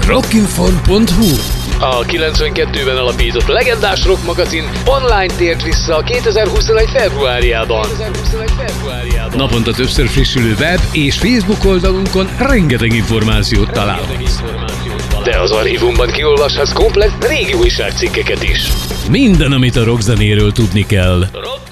Rockinform.hu. A 92-ben alapított legendás rock magazin online tért vissza 2021. februárjában. Naponta többször frissülő web és Facebook oldalunkon rengeteg információt találhatsz. De az archívumban kiolvashatsz komplett régi újságcikkeket is. Minden, amit a rockzenéről tudni kell.